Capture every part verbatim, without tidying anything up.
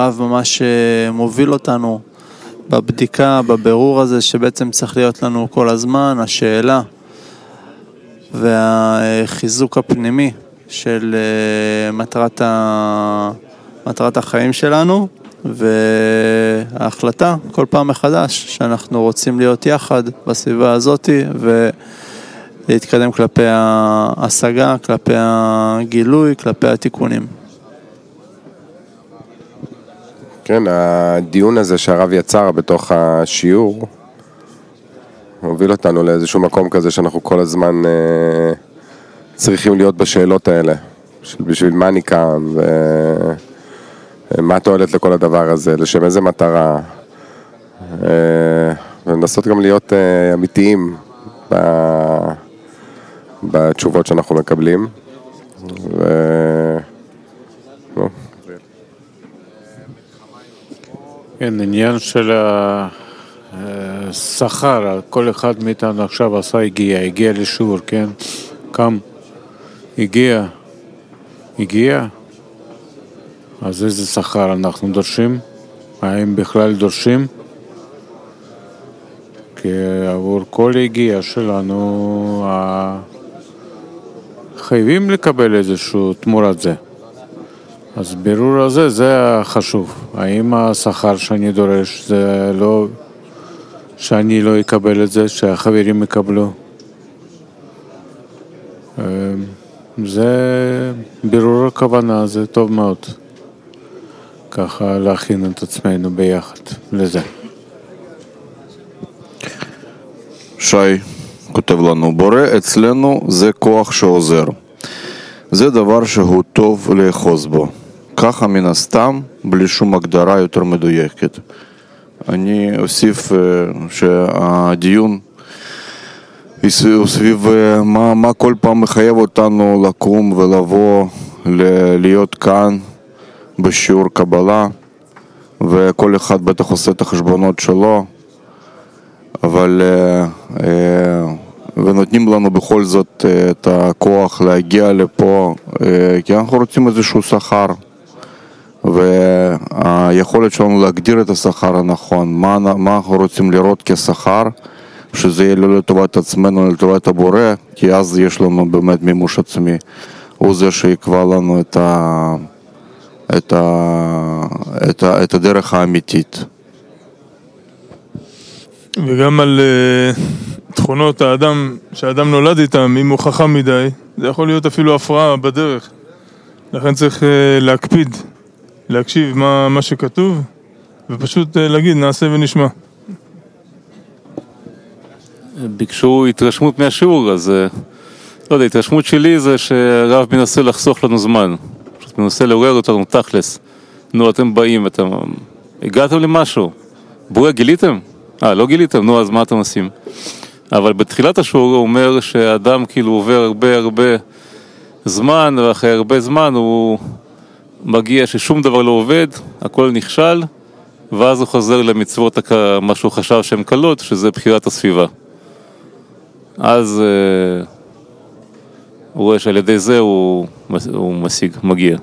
הרב ממש מוביל אותנו בבדיקה, בבירור הזה שבעצם צריך להיות לנו כל הזמן, השאלה והחיזוק הפנימי של מטרת, ה... מטרת החיים שלנו, וההחלטה כל פעם מחדש שאנחנו רוצים להיות יחד בסביבה הזאת ולהתקדם כלפי ההשגה, כלפי הגילוי, כלפי התיקונים. כן, הדיון הזה שהרב יצר בתוך השיעור הוביל אותנו לאיזשהו מקום כזה שאנחנו כל הזמן אה, צריכים להיות בשאלות האלה של בשביל מה אני קם ומה תועלת לכל הדבר הזה, לשם איזה מטרה, אה, ולנסות גם להיות אה, אמיתיים ב, בתשובות שאנחנו מקבלים. ו... כן, עניין של השכר, כל אחד מאיתנו עכשיו עשה הגיע, הגיע לשיעור, כן? קם, הגיע, הגיע, אז איזה שכר אנחנו דורשים? האם בכלל דורשים? כי עבור כל הגיע שלנו חייבים לקבל איזשהו תמורת זה. אז בירור הזה זה חשוב. האם השכר שאני דורש זה לא שאני לא אקבל את זה, שהחברים יקבלו? זה בירור הכוונה, זה טוב מאוד. ככה להכין את עצמנו ביחד לזה. שי כותב לנו, בורא אצלנו זה כוח שעוזר. זה דבר שהוא טוב לאחוז בו. ככה מן הסתם, בלי שום הגדרה יותר מדויקת. אני אוסיף שהדיון הוא סביב מה, מה כל פעם מחייב אותנו לקום ולבוא, להיות כאן בשיעור קבלה, וכל אחד בטח עושה את החשבונות שלו, אבל ונותנים לנו בכל זאת את הכוח להגיע לפה, כי אנחנו רוצים איזשהו שכר, והיכולת שלנו להגדיר את השכר הנכון, מה, מה אנחנו רוצים לראות כשכר, שזה יהיה לא לטובת עצמנו, אלא לטובת הבורא, כי אז יש לנו באמת מימוש עצמי, הוא זה שיקבע לנו את, ה, את, ה, את, ה, את הדרך האמיתית. וגם על uh, תכונות האדם, שהאדם נולד איתם, אם הוא חכם מדי, זה יכול להיות אפילו הפרעה בדרך. לכן צריך uh, להקפיד, להקשיב מה, מה שכתוב, ופשוט uh, להגיד, נעשה ונשמע. ביקשו התרשמות מהשיעור, אז לא יודע, התרשמות שלי זה שהרב מנסה לחסוך לנו זמן, פשוט מנסה לעורר אותנו תכלס. נו, אתם באים, אתם הגעתם למשהו, בורא גיליתם? אה, לא גיליתם? נו, אז מה אתם עושים? אבל בתחילת השיעור הוא אומר שהאדם כאילו עובר הרבה הרבה זמן, ואחרי הרבה זמן הוא מגיע ששום דבר לא עובד, הכל נכשל, ואז הוא חוזר למצוות מה שהוא חשב שהן קלות, שזה בחירת הסביבה. אז uh, הוא רואה שעל ידי זה הוא, הוא משיג, מגיע.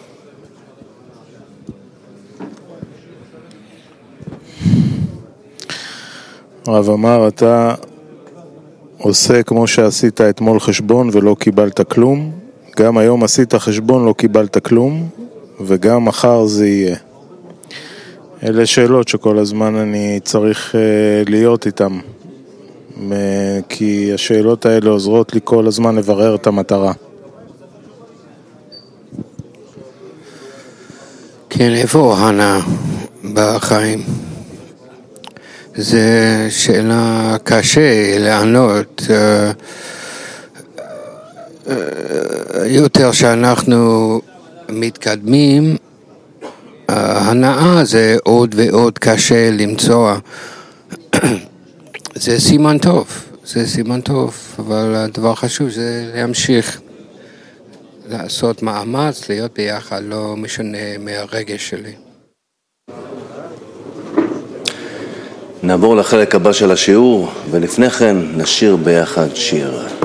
הרב אמר, אתה עושה כמו שעשית אתמול חשבון ולא קיבלת כלום, גם היום עשית חשבון לא קיבלת כלום, וגם מחר זה יהיה. אלה שאלות שכל הזמן אני צריך uh, להיות איתם, כי השאלות האלה עוזרות לי כל הזמן לברר את המטרה. כן, איפה הנה בחיים? זה שאלה קשה לענות. יותר שאנחנו מתקדמים, הנאה זה עוד ועוד קשה למצוא. זה סימן טוב, זה סימן טוב, אבל הדבר חשוב זה להמשיך לעשות מאמץ, להיות ביחד, לא משנה מהרגש שלי. נעבור לחלק הבא של השיעור, ולפני כן נשיר ביחד שיר.